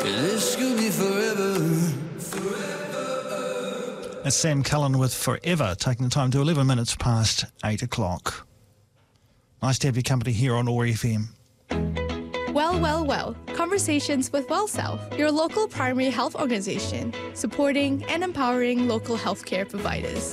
This could be forever. That's Sam Cullen with Forever, taking the time to 11 minutes past 8 o'clock. Nice to have your company here on OAR FM. Well. Conversations with WellSouth, your local primary health organisation, supporting and empowering local healthcare providers.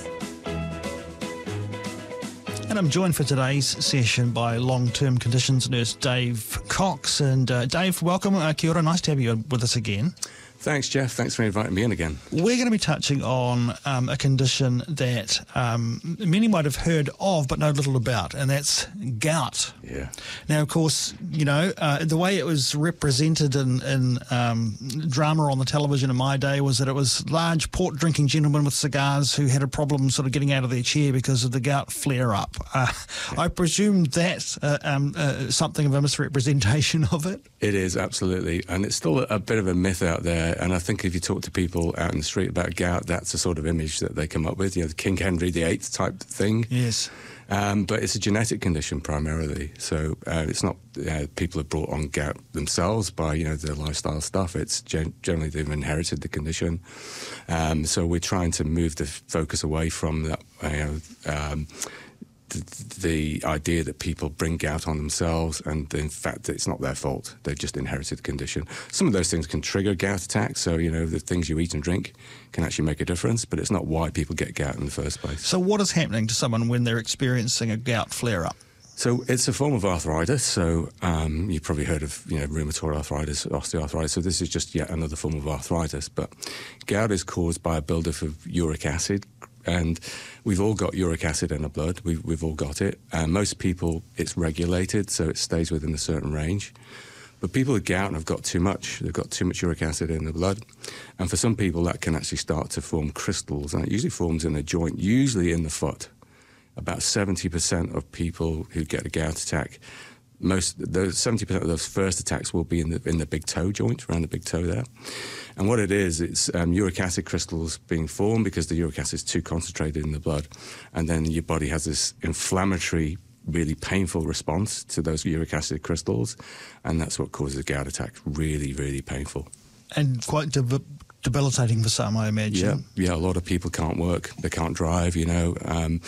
And I'm joined for today's session by long-term conditions nurse Dave Cox. And Dave, welcome. Kia ora. Nice to have you with us again. Thanks, Jeff. Thanks for inviting me in again. We're going to be touching on a condition that many might have heard of but know little about, and that's gout. Yeah. Now, of course, you know, the way it was represented in drama on the television in my day was that it was large port-drinking gentlemen with cigars who had a problem sort of getting out of their chair because of the gout flare-up. I presume that's something of a misrepresentation of it? It is, absolutely. And it's still a bit of a myth out there. And I think if you talk to people out in the street about gout, that's the sort of image that they come up with, you know, the King Henry VIII type thing. Yes. But it's a genetic condition primarily. So it's not people have brought on gout themselves by, you know, their lifestyle stuff. It's generally they've inherited the condition. So we're trying to move the focus away from that, the idea that people bring gout on themselves, and in fact it's not their fault. They've just inherited the condition. Some of those things can trigger gout attacks, so you know the things you eat and drink can actually make a difference, but it's not why people get gout in the first place. So what is happening to someone when they're experiencing a gout flare-up? So it's a form of arthritis. So you've probably heard of, you know, rheumatoid arthritis, osteoarthritis. So this is just yet another form of arthritis. But gout is caused by a buildup of uric acid, and we've all got uric acid in our blood. We've all got it. Most people, it's regulated, so it stays within a certain range. But people with gout have got too much. They've got too much uric acid in the blood. And for some people, that can actually start to form crystals. And it usually forms in a joint, usually in the foot. About 70% of people who get a gout attack, those 70% of those first attacks will be in the big toe joint, around the big toe there. And what it is, it's uric acid crystals being formed because the uric acid is too concentrated in the blood. And then your body has this inflammatory, really painful response to those uric acid crystals. And that's what causes a gout attack. Really, really painful. And quite debilitating for some, I imagine. Yeah, a lot of people can't work. They can't drive, you know.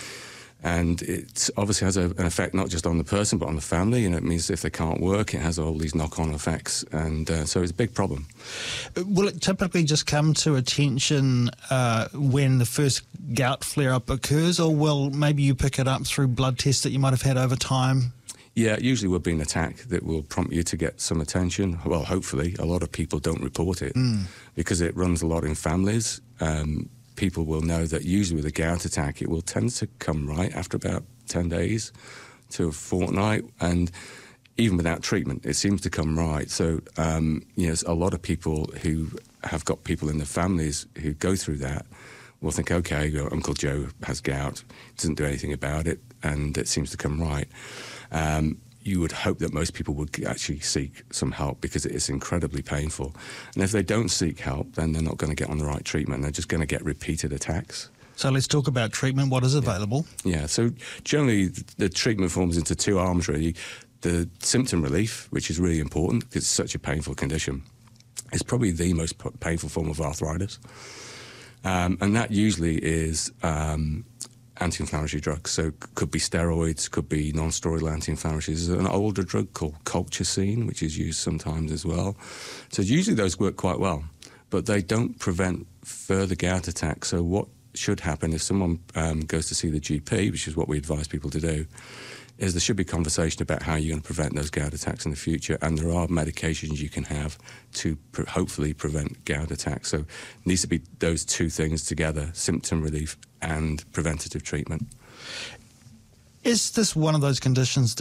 And it obviously has an effect not just on the person, but on the family. You know, it means if they can't work, it has all these knock-on effects. And so it's a big problem. Will it typically just come to attention when the first gout flare-up occurs, or will maybe you pick it up through blood tests that you might have had over time? Yeah, it usually will be an attack that will prompt you to get some attention. Well, hopefully. A lot of people don't report it because it runs a lot in families. People will know that usually with a gout attack, it will tend to come right after about 10 days to a fortnight. And even without treatment, it seems to come right. So, you know, a lot of people who have got people in their families who go through that will think, okay, Uncle Joe has gout, doesn't do anything about it, and it seems to come right. You would hope that most people would actually seek some help because it is incredibly painful. And if they don't seek help, then they're not going to get on the right treatment. They're just going to get repeated attacks. So let's talk about treatment. What is available? Yeah, so generally the treatment forms into two arms, really. The symptom relief, which is really important because it's such a painful condition. It's probably the most painful form of arthritis. And that usually is anti-inflammatory drugs. So could be steroids, could be non-steroidal anti-inflammatories. There's an older drug called colchicine, which is used sometimes as well. So usually those work quite well, but they don't prevent further gout attacks. So what should happen if someone goes to see the GP, which is what we advise people to do, is there should be conversation about how you're going to prevent those gout attacks in the future, and there are medications you can have to hopefully prevent gout attacks. So it needs to be those two things together, symptom relief and preventative treatment. Is this one of those conditions